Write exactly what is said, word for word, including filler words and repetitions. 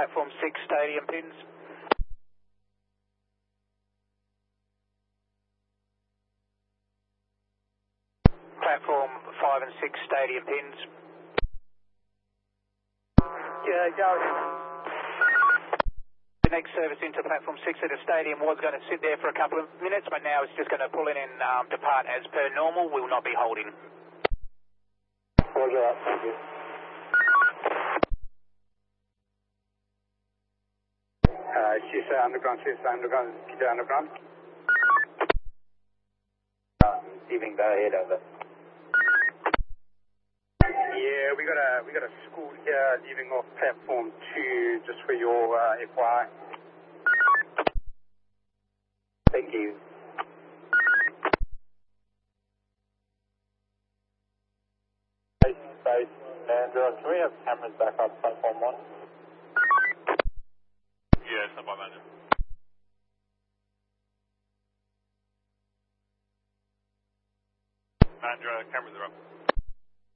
platform six stadium pins. Platform five and six stadium pins. Yeah, go. The next service into platform six at the stadium was going to sit there for a couple of minutes, but now it's just going to pull in and um, depart as per normal. We will not be holding. Roger that, thank you. Uh, she's uh, underground, she's underground, she's underground. Um, evening, go ahead, over. Yeah, we got a we got a school here leaving off platform two, just for your uh, F Y I. Thank you. Space, space, and uh, can we have cameras back up platform one? Yeah, it's not by manager. Mandra, cameras are up.